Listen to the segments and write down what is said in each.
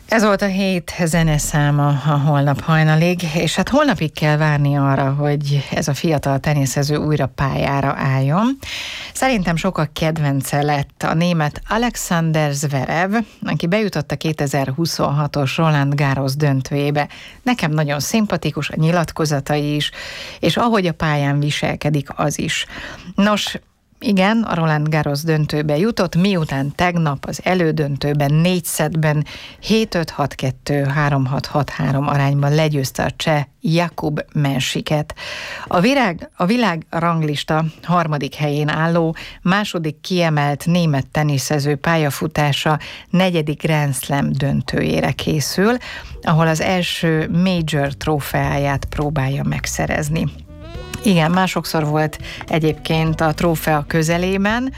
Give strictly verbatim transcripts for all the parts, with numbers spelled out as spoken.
Ez volt a hét zeneszáma a holnap hajnalig, és hát holnapig kell várni arra, hogy ez a fiatal teniszező újra pályára álljon. Szerintem sokak kedvence lett a német Alexander Zverev, aki bejutott a kétezer-huszonhatos Roland Garros döntőjébe. Nekem nagyon szimpatikus a nyilatkozatai is, és ahogy a pályán viselkedik, az is. Nos, igen, a Roland Garros döntőbe jutott, miután tegnap az elődöntőben négy szettben hét öt hat kettő három hat hat három arányban legyőzte a cseh Jakub Mensiket. A, virág, a világ ranglista harmadik helyén álló, második kiemelt német teniszező pályafutása negyedik Grand Slam döntőjére készül, ahol az első Major trófeáját próbálja megszerezni. Igen, másokszor volt egyébként a trófea közelében.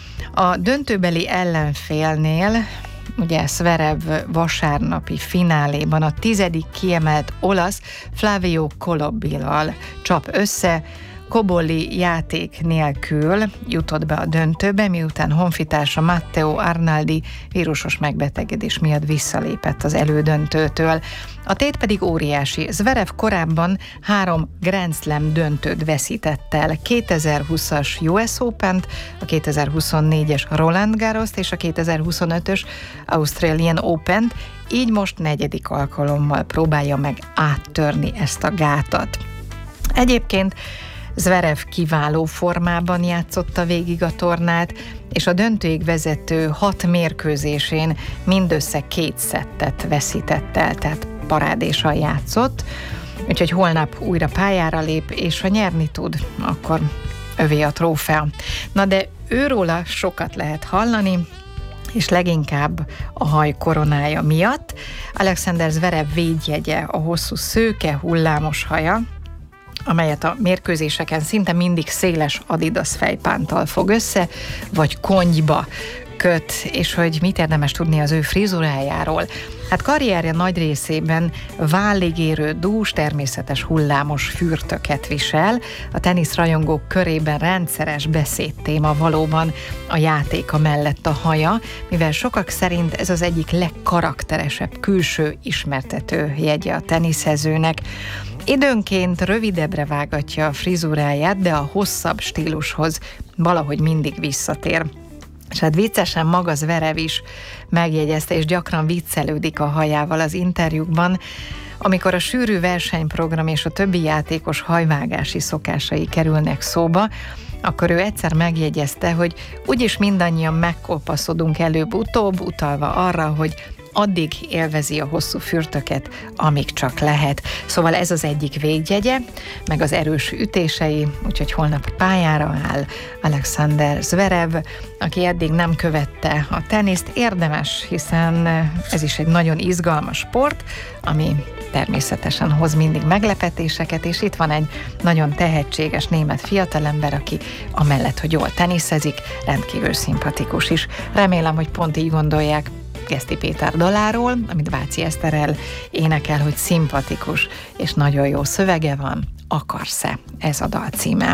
A döntőbeli ellenfélnél, ugye Zverev vasárnapi fináléban a tizedik kiemelt olasz Flavio Colobillal csap össze, Cobolli játék nélkül jutott be a döntőbe, miután honfitársa Matteo Arnaldi vírusos megbetegedés miatt visszalépett az elődöntőtől. A tét pedig óriási. Zverev korábban három Grand Slam döntőt veszített el. kétezer-húszas U S Opent, a kétezer-huszonnégyes Roland Garrost és a kétezer-huszonötös Australian Opent, így most negyedik alkalommal próbálja meg áttörni ezt a gátat. Egyébként Zverev kiváló formában játszotta végig a tornát, és a döntőig vezető hat mérkőzésén mindössze két szettet veszített el, tehát parádésan játszott, úgyhogy holnap újra pályára lép, és ha nyerni tud, akkor övé a trófea. Na de őróla sokat lehet hallani, és leginkább a haj koronája miatt. Alexander Zverev védjegye a hosszú szőke hullámos haja, amelyet a mérkőzéseken szinte mindig széles Adidas fejpántal fog össze, vagy konyba köt, és hogy mit érdemes tudni az ő frizurájáról. Hát karrierje nagy részében vállig érő dús, természetes hullámos fürtöket visel. A teniszrajongók körében rendszeres beszédtéma valóban a játéka mellett a haja, mivel sokak szerint ez az egyik legkarakteresebb külső ismertető jegye a teniszezőnek. Időnként rövidebbre vágatja a frizuráját, de a hosszabb stílushoz valahogy mindig visszatér. És hát viccesen maga Zverev is megjegyezte, és gyakran viccelődik a hajával az interjúkban, amikor a sűrű versenyprogram és a többi játékos hajvágási szokásai kerülnek szóba, akkor ő egyszer megjegyezte, hogy úgyis mindannyian megkolpaszodunk előbb-utóbb, utalva arra, hogy addig élvezi a hosszú fürtöket, amíg csak lehet. Szóval ez az egyik védjegye, meg az erős ütései, úgyhogy holnap pályára áll Alexander Zverev, aki eddig nem követte a teniszt. Érdemes, hiszen ez is egy nagyon izgalmas sport, ami természetesen hoz mindig meglepetéseket, és itt van egy nagyon tehetséges német fiatalember, aki amellett, hogy jól teniszezik, rendkívül szimpatikus is. Remélem, hogy pont így gondolják Geszti Péter daláról, amit Váci Eszterrel énekel, hogy szimpatikus és nagyon jó szövege van. Akarsz-e? Ez a dal címe.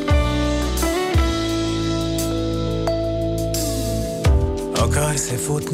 Akarsz-e futni